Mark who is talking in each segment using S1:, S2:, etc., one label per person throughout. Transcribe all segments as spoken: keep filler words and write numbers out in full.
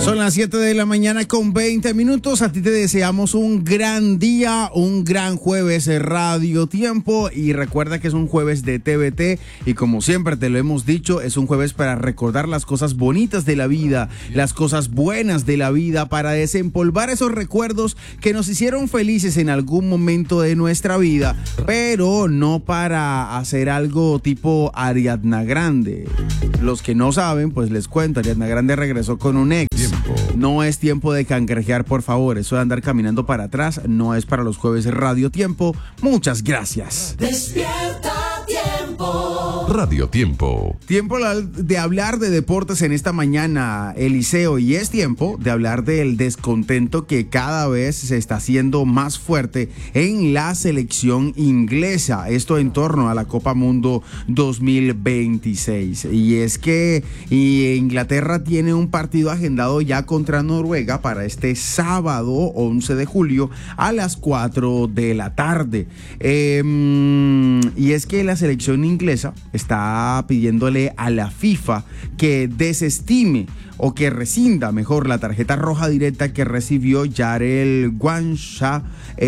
S1: Son las siete de la mañana con veinte minutos. A ti te deseamos un gran día, un gran jueves de Radio Tiempo. Y recuerda que es un jueves de T V T. Y como siempre te lo hemos dicho, es un jueves para recordar las cosas bonitas de la vida, las cosas buenas de la vida, para desempolvar esos recuerdos que nos hicieron felices en algún momento de nuestra vida, pero no para hacer algo tipo Ariadna Grande. Los que no saben, pues les cuento, Ariadna Grande regresó con un ex. No es tiempo de cangrejear, por favor. Eso de andar caminando para atrás no es para los jueves de Radio Tiempo. Muchas gracias.
S2: Despierta Tiempo.
S3: Radio Tiempo.
S1: Tiempo de hablar de deportes en esta mañana, Eliseo, y es tiempo de hablar del descontento que cada vez se está haciendo más fuerte en la selección inglesa. Esto en torno a la Copa Mundo dos mil veintiséis. Y es que Inglaterra tiene un partido agendado ya contra Noruega para este sábado once de julio a las cuatro de la tarde. Eh, y es que la selección inglesa está pidiéndole a la FIFA que desestime o que rescinda mejor la tarjeta roja directa que recibió Jarell Quansah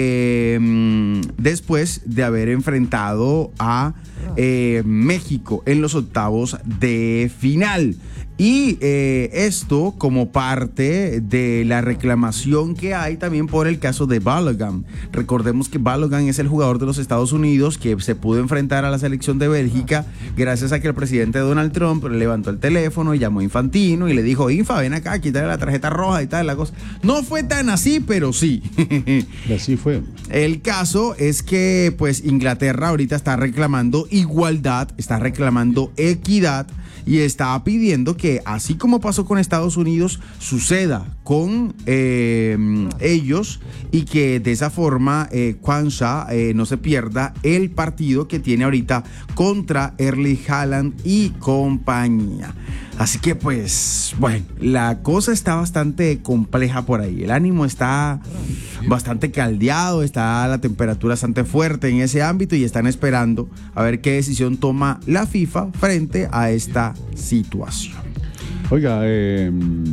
S1: eh, después de haber enfrentado a eh, México en los octavos de final. Y eh, esto como parte de la reclamación que hay también por el caso de Balogun. Recordemos que Balogun es el jugador de los Estados Unidos que se pudo enfrentar a la selección de Bélgica gracias a que el presidente Donald Trump levantó el teléfono y llamó a Infantino y le dijo: Infa, ven acá, quítale la tarjeta roja y tal, la cosa. No fue tan así, pero sí.
S4: Así fue.
S1: El caso es que pues Inglaterra ahorita está reclamando igualdad, está reclamando equidad y está pidiendo que, así como pasó con Estados Unidos, suceda con eh, ellos y que de esa forma eh, Quansah eh, no se pierda el partido que tiene ahorita contra Erling Haaland y compañía. Así que pues, bueno, la cosa está bastante compleja por ahí. El ánimo está bastante caldeado, está la temperatura bastante fuerte en ese ámbito y están esperando a ver qué decisión toma la FIFA frente a esta situación.
S4: Oiga, eh,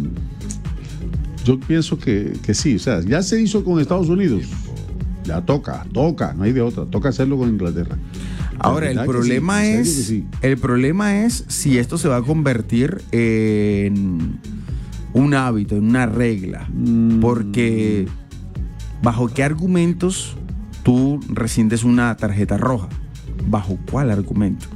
S4: yo pienso que, que sí, o sea, ya se hizo con Estados Unidos, ya toca, toca, no hay de otra, toca hacerlo con Inglaterra.
S1: Ahora, el problema
S4: sí,
S1: es,
S4: sí.
S1: el problema es si esto se va a convertir en un hábito, en una regla, mm. porque ¿bajo qué argumentos tú rescindes una tarjeta roja? ¿Bajo cuál argumento?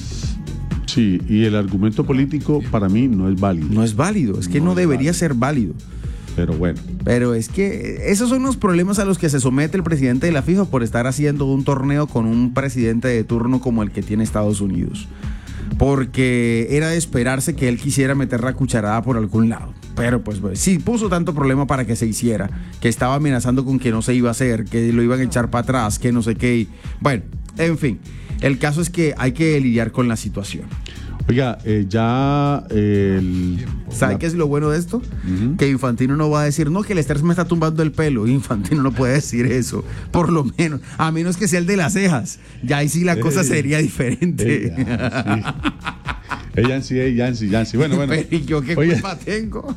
S4: Sí, y el argumento político para mí no es válido.
S1: No es válido, es que no, no es debería válido. ser válido.
S4: Pero bueno.
S1: Pero es que esos son los problemas a los que se somete el presidente de la FIFA por estar haciendo un torneo con un presidente de turno como el que tiene Estados Unidos. Porque era de esperarse que él quisiera meter la cucharada por algún lado. Pero pues, pues sí puso tanto problema para que se hiciera, que estaba amenazando con que no se iba a hacer, que lo iban a echar para atrás, que no sé qué. Bueno, en fin, el caso es que hay que lidiar con la situación.
S4: Oiga, eh, ya eh, el,
S1: ¿sabe la... qué es lo bueno de esto? Uh-huh. Que Infantino no va a decir, no, que el Esther me está tumbando el pelo. Infantino no puede decir eso, por lo menos, a menos que sea el de las cejas. Ya ahí sí la cosa ella, sería diferente.
S4: Ella sí, ella sí, ella sí, ella sí. Bueno, bueno.
S1: Pero yo qué
S4: oiga,
S1: culpa tengo.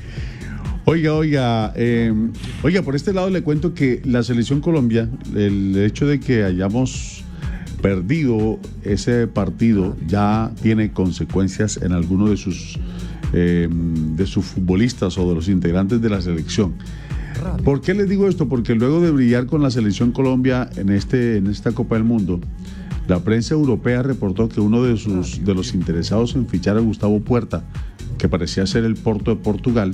S4: Oiga, oiga, eh, oiga, por este lado le cuento que la selección Colombia, el hecho de que hayamos perdido ese partido ya tiene consecuencias en algunos de sus eh, de sus futbolistas o de los integrantes de la selección. ¿Por qué les digo esto? Porque luego de brillar con la selección Colombia en este en esta Copa del Mundo, la prensa europea reportó que uno de sus de los interesados en fichar a Gustavo Puerta, que parecía ser el Porto de Portugal,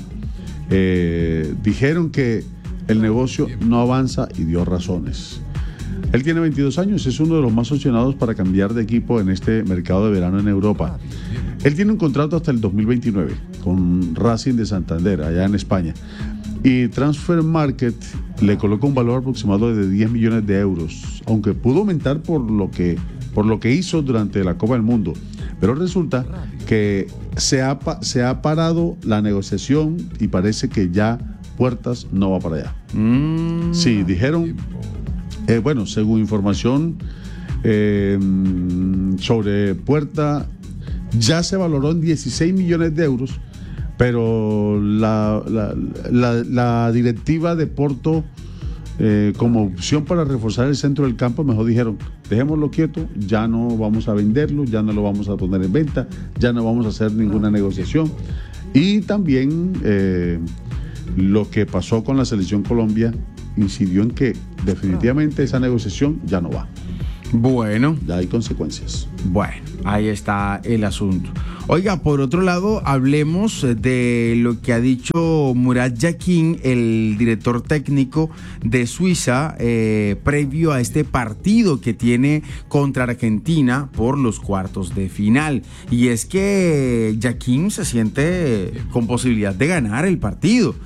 S4: eh, dijeron que el negocio no avanza y dio razones. Él tiene veintidós años, es uno de los más opcionados para cambiar de equipo en este mercado de verano en Europa. Él tiene un contrato hasta el dos mil veintinueve con Racing de Santander, allá en España. Y Transfer Market le coloca un valor aproximado de diez millones de euros, aunque pudo aumentar por lo que, por lo que hizo durante la Copa del Mundo. Pero resulta que se ha, se ha parado la negociación y parece que ya Puertas no va para allá. Mm. Sí, dijeron... Eh, bueno, según información eh, sobre Puerta, ya se valoró en dieciséis millones de euros, pero la, la, la, la directiva de Porto, eh, como opción para reforzar el centro del campo, mejor dijeron, dejémoslo quieto, ya no vamos a venderlo, ya no lo vamos a poner en venta, ya no vamos a hacer ninguna negociación. Y también eh, lo que pasó con la selección Colombia incidió en que definitivamente esa negociación ya no va.
S1: Bueno.
S4: Ya hay consecuencias.
S1: Bueno, ahí está el asunto. Oiga, por otro lado, hablemos de lo que ha dicho Murat Yakin, el director técnico de Suiza, eh, previo a este partido que tiene contra Argentina por los cuartos de final. Y es que Yakin se siente con posibilidad de ganar el partido.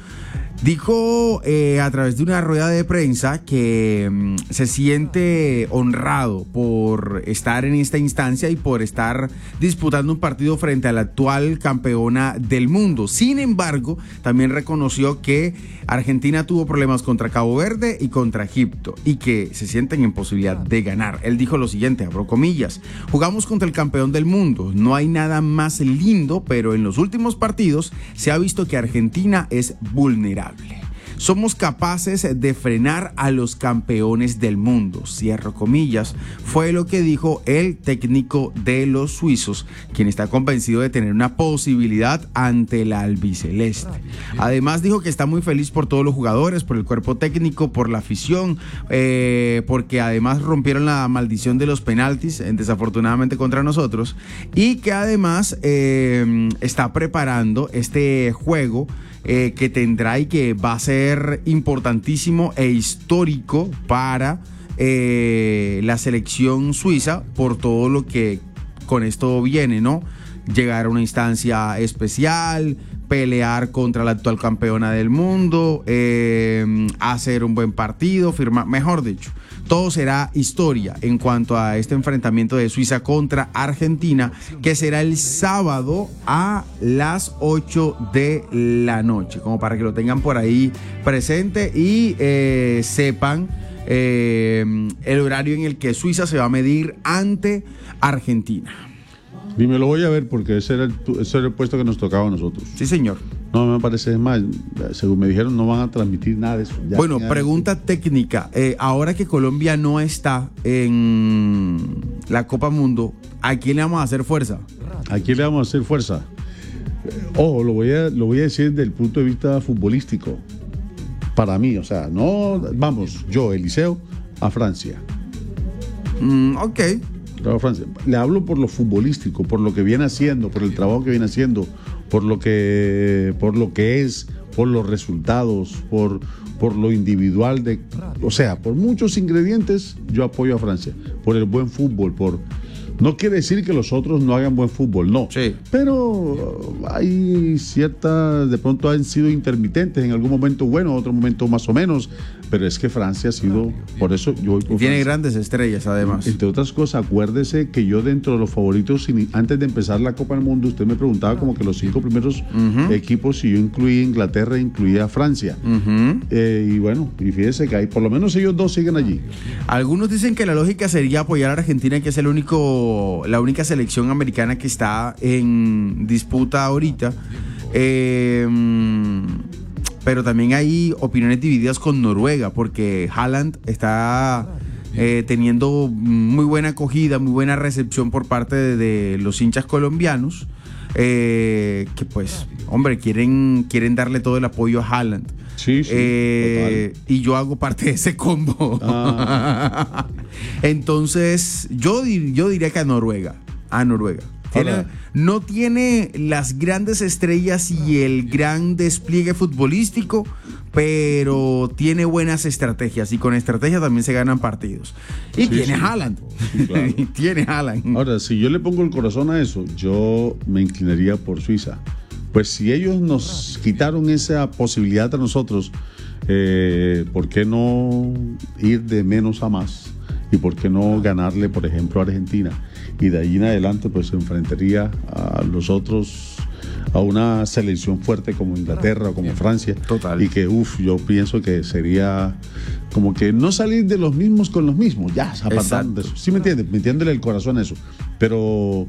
S1: Dijo eh, a través de una rueda de prensa que mm, se siente honrado por estar en esta instancia y por estar disputando un partido frente a la actual campeona del mundo. Sin embargo, también reconoció que Argentina tuvo problemas contra Cabo Verde y contra Egipto y que se sienten en posibilidad de ganar. Él dijo lo siguiente, abro comillas: jugamos contra el campeón del mundo, no hay nada más lindo, pero en los últimos partidos se ha visto que Argentina es vulnerable. Somos capaces de frenar a los campeones del mundo, cierro comillas, fue lo que dijo el técnico de los suizos, quien está convencido de tener una posibilidad ante la albiceleste. Además dijo que está muy feliz por todos los jugadores, por el cuerpo técnico, por la afición, eh, porque además rompieron la maldición de los penaltis, eh, desafortunadamente contra nosotros, y que además eh, está preparando este juego Eh, que tendrá y que va a ser importantísimo e histórico para eh, la selección suiza por todo lo que con esto viene, ¿no? Llegar a una instancia especial, pelear contra la actual campeona del mundo, eh, hacer un buen partido, firmar, mejor dicho, todo será historia en cuanto a este enfrentamiento de Suiza contra Argentina, que será el sábado a las ocho de la noche, como para que lo tengan por ahí presente y eh, sepan eh, el horario en el que Suiza se va a medir ante Argentina.
S4: Ni me lo voy a ver porque ese era, el, ese era el puesto que nos tocaba a nosotros.
S1: Sí, señor.
S4: No me parece más, según me dijeron, no van a transmitir nada de eso. Ya
S1: bueno, pregunta eso. técnica. Eh, ahora que Colombia no está en la Copa Mundo, ¿a quién le vamos a hacer fuerza?
S4: ¿A quién le vamos a hacer fuerza? Ojo, lo voy a, lo voy a decir desde el punto de vista futbolístico. Para mí, o sea, no, vamos, yo, Eliseo, a Francia.
S1: Mm, ok.
S4: A Francia. Le hablo por lo futbolístico, por lo que viene haciendo, por el trabajo que viene haciendo, por lo que, por lo que es, por los resultados, por, por lo individual, de, o sea, por muchos ingredientes, yo apoyo a Francia, por el buen fútbol, por... No quiere decir que los otros no hagan buen fútbol, no.
S1: Sí.
S4: Pero hay ciertas, de pronto han sido intermitentes, en algún momento bueno, otro momento más o menos. Pero es que Francia ha sido, por eso yo voy por
S1: Tiene
S4: Francia.
S1: grandes estrellas, además.
S4: Entre otras cosas, acuérdese que yo dentro de los favoritos, antes de empezar la Copa del Mundo, usted me preguntaba como que los cinco primeros uh-huh. equipos, y yo incluía Inglaterra, incluía Francia. Uh-huh. Eh, y bueno, y fíjese que hay, por lo menos ellos dos siguen allí.
S1: Algunos dicen que la lógica sería apoyar a Argentina, que es el único, la única selección americana que está en disputa ahorita. Eh... Pero también hay opiniones divididas con Noruega, porque Haaland está eh, teniendo muy buena acogida, muy buena recepción por parte de, de los hinchas colombianos, eh, que pues, hombre, quieren, quieren darle todo el apoyo a Haaland.
S4: Sí, sí,
S1: eh, y yo hago parte de ese combo. Ah. Entonces, yo, yo diría que a Noruega, a Noruega. Tiene, no tiene las grandes estrellas y el gran despliegue futbolístico, pero tiene buenas estrategias, y con estrategia también se ganan partidos. Y sí, tiene sí. Haaland. Sí, claro. Y tiene Haaland.
S4: Ahora, si yo le pongo el corazón a eso, yo me inclinaría por Suiza. Pues si ellos nos quitaron esa posibilidad a nosotros, eh, ¿por qué no ir de menos a más? ¿Y por qué no ganarle, por ejemplo, a Argentina? Y de ahí en adelante pues se enfrentaría a los otros, a una selección fuerte como Inglaterra o como Francia.
S1: Total.
S4: Y que, uff, yo pienso que sería como que no salir de los mismos con los mismos, ya, apartando de eso. ¿Sí me entiendes? Metiéndole el corazón a eso. Pero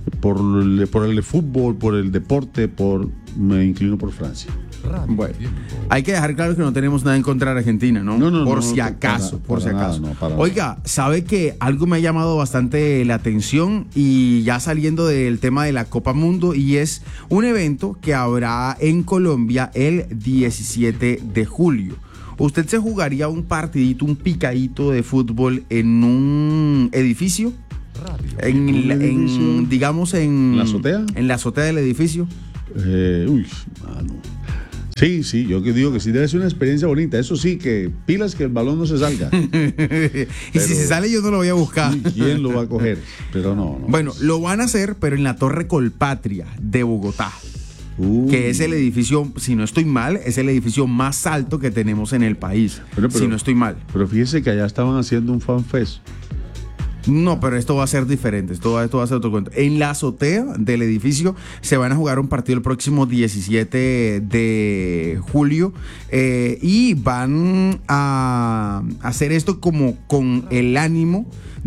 S4: por el, por el fútbol, por el deporte, por me inclino por Francia.
S1: Bueno, hay que dejar claro que no tenemos nada en contra de Argentina, ¿no?
S4: No, no,
S1: por
S4: no,
S1: si
S4: no,
S1: acaso,
S4: para-
S1: por
S4: para
S1: si
S4: nada,
S1: acaso.
S4: no, para
S1: Oiga, ¿sabe que algo me ha llamado bastante la atención y ya saliendo del tema de la Copa Mundo, y es un evento que habrá en Colombia el diecisiete de julio? ¿Usted se jugaría un partidito, un picadito de fútbol en un edificio? En, la-
S4: ¿Un
S1: en,
S4: edificio?
S1: digamos, en...
S4: ¿En la azotea?
S1: En la azotea del edificio.
S4: Eh, uy, mano. Sí, sí, yo que digo que sí debe ser una experiencia bonita. Eso sí, que pilas que el balón no se salga.
S1: Y si se sale yo no lo voy a buscar.
S4: Uy, ¿quién lo va a coger? Pero no, no.
S1: Bueno, lo van a hacer, pero en la Torre Colpatria de Bogotá,
S4: Uy.
S1: que es el edificio, si no estoy mal, es el edificio más alto que tenemos en el país.
S4: Pero, pero-
S1: si no estoy mal.
S4: Pero fíjese que allá estaban haciendo un fanfest.
S1: No, pero esto va a ser diferente, esto va, esto va a ser otro cuento. En la azotea del edificio se van a jugar un partido el próximo diecisiete de julio eh, y van a hacer esto como con el ánimo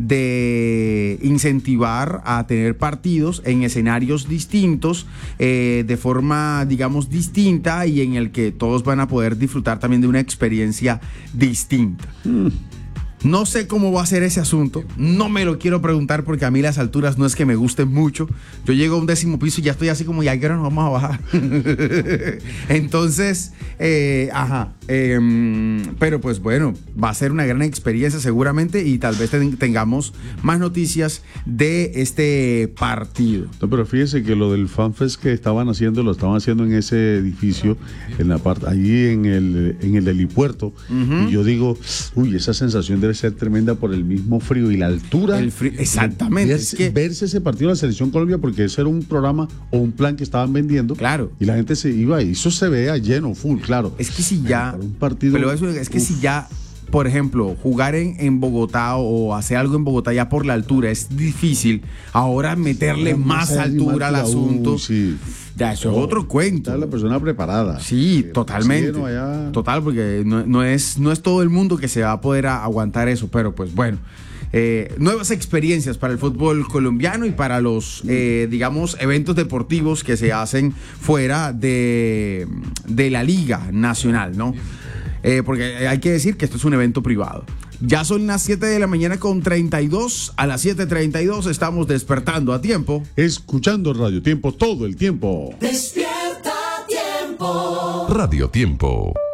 S1: de incentivar a tener partidos en escenarios distintos, eh, de forma, digamos, distinta, y en el que todos van a poder disfrutar también de una experiencia distinta. No sé cómo va a ser ese asunto, no me lo quiero preguntar porque a mí las alturas no es que me gusten mucho. Yo llego a un décimo piso y ya estoy así como, ya que ahora nos vamos a bajar. Entonces, eh, ajá, eh, pero pues bueno, va a ser una gran experiencia seguramente, y tal vez ten- tengamos más noticias de este partido.
S4: No, pero fíjese que lo del fanfest que estaban haciendo, lo estaban haciendo en ese edificio, en la parte, allí en el, en el helipuerto. Y yo digo, uy, esa sensación debe ser tremenda por el mismo frío y la altura.
S1: El frío, exactamente,
S4: Verse,
S1: es que-
S4: verse ese partido de la Selección Colombia, porque ese era un programa o un plan que estaban vendiendo.
S1: Claro.
S4: Y la gente se iba y eso se veía lleno, full, claro.
S1: Es que si
S4: Pero
S1: ya,
S4: para un partido,
S1: pero eso es que
S4: uf.
S1: si ya, por ejemplo, jugar en, en Bogotá o hacer algo en Bogotá ya por la altura es difícil, ahora meterle
S4: Ahora
S1: más
S4: más
S1: altura al
S4: altura,
S1: asunto,
S4: uy, sí.
S1: ya eso es otro cuento.
S4: Está la persona preparada.
S1: Sí,
S4: Pero
S1: totalmente.
S4: lleno allá.
S1: Total, porque no, no es, no es todo el mundo que se va a poder a- aguantar eso, pero pues bueno. Eh, nuevas experiencias para el fútbol colombiano y para los, eh, digamos, eventos deportivos que se hacen fuera de, de la Liga Nacional, ¿no? Eh, porque hay que decir que esto es un evento privado. Ya son las siete de la mañana con treinta y dos. A las siete treinta y dos estamos despertando a tiempo.
S4: Escuchando Radio Tiempo todo el tiempo.
S2: Despierta tiempo.
S3: Radio Tiempo.